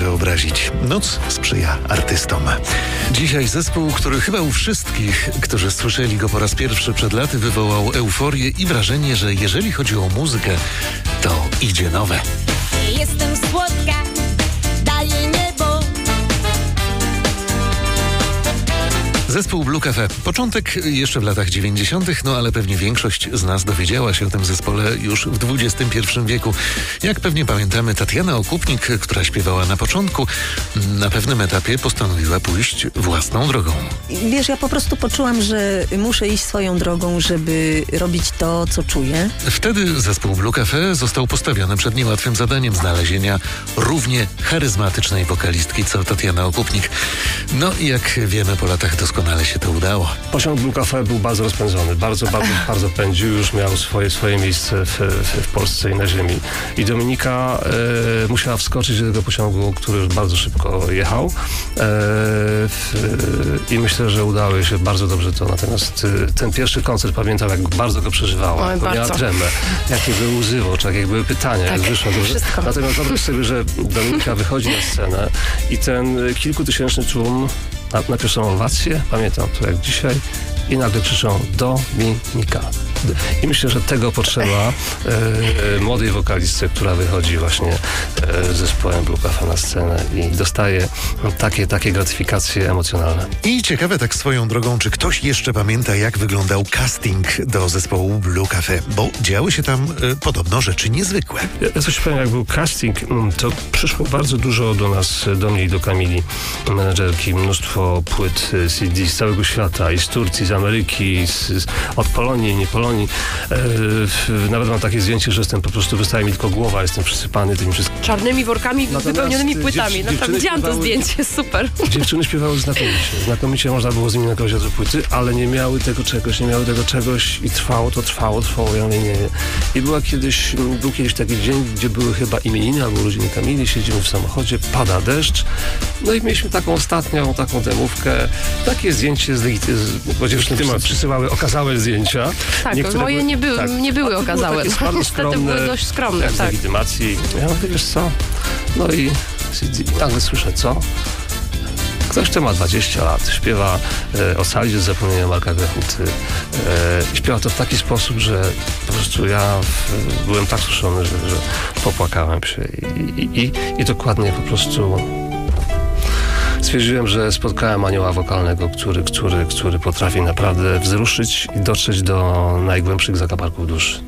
wyobrazić. Noc sprzyja artystom. Dzisiaj zespół, który chyba u wszystkich, którzy słyszeli go po raz pierwszy przed laty, wywołał euforię i wrażenie, że jeżeli chodzi o muzykę, to idzie nowe. Jestem słodka, daję niebo. Zespół Blue Cafe. Początek jeszcze w latach 90., no ale pewnie większość z nas dowiedziała się o tym zespole już w XXI wieku. Jak pewnie pamiętamy, Tatiana Okupnik, która śpiewała na początku, na pewnym etapie postanowiła pójść własną drogą. Wiesz, ja po prostu poczułam, że muszę iść swoją drogą, żeby robić to, co czuję. Wtedy zespół Blue Cafe został postawiony przed niełatwym zadaniem znalezienia równie charyzmatycznej wokalistki co Tatiana Okupnik. No i jak wiemy, po latach doskonale się to udało. Pociąg Blue Cafe był bardzo rozpędzony, bardzo pędził, już miał swoje miejsce w Polsce i na ziemi. I Dominika musiała wskoczyć do tego pociągu, który już bardzo szybko jechał. I myślę, że udało jej się bardzo dobrze to. Natomiast ten pierwszy koncert pamiętam, jak bardzo go przeżywała. Oj, miała tremę, jakie były łzy w oczach, jak były pytania, Tak, jak wyszło. wszystko. Natomiast wyobraź sobie, że Dominika wychodzi na scenę i ten kilkutysięczny tłum napisał owację, pamiętam to jak dzisiaj, i nagle krzyczą Dominika. I myślę, że tego potrzeba młodej wokalistce, która wychodzi właśnie z zespołem Blue Cafe na scenę i dostaje takie gratyfikacje emocjonalne. I ciekawe tak swoją drogą, czy ktoś jeszcze pamięta, jak wyglądał casting do zespołu Blue Cafe, bo działy się tam podobno rzeczy niezwykłe. Ja coś powiem, jak był casting, to przyszło bardzo dużo do nas, do mnie i do Kamili, menedżerki, mnóstwo płyt CD z całego świata, i z Turcji, z Ameryki, od Polonii, nie Polonii. Nawet mam takie zdjęcie, że jestem po prostu, wystaje mi tylko głowa, jestem przysypany tymi wszystkimi Czarnymi workami wypełnionymi płytami. Naprawdę widziałam to zdjęcie, super. Dziewczyny śpiewały znakomicie można było z nimi nagrywać do płyty, ale nie miały tego czegoś i trwało. Ja mówię, nie. I był kiedyś taki dzień, gdzie były chyba imieniny albo urodziny Kamili, siedzimy w samochodzie, pada deszcz, no i mieliśmy taką ostatnią, demówkę, takie zdjęcie bo dziewczyny przysyłały okazałe zdjęcia. Tak, niektóre moje nie były okazałe. Niestety były dość skromne. Jak z tak. legitymacji. Ja mówię, wiesz co? No i nagle słyszę, co? Ktoś, kto ma 20 lat, śpiewa o Saldzie z zapomnienia Marka Grechuty. Śpiewa to w taki sposób, że po prostu ja byłem tak wzruszony, że popłakałem się. I dokładnie po prostu stwierdziłem, że spotkałem anioła wokalnego, który potrafi naprawdę wzruszyć i dotrzeć do najgłębszych zakamarków duszy.